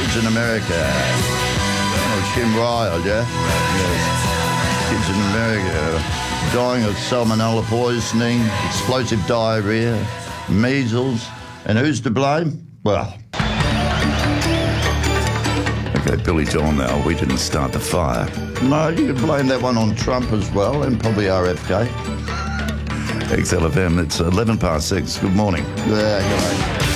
kids in America. Oh, Kim Ryle, yeah? Yes. Kids in America dying of salmonella poisoning, explosive diarrhea, measles, and who's to blame? Well... Okay, Billy Joel now, we didn't start the fire. No, you could blame that one on Trump as well, and probably RFK. XLFM, it's 11 past 6. Good morning. Yeah, you're right.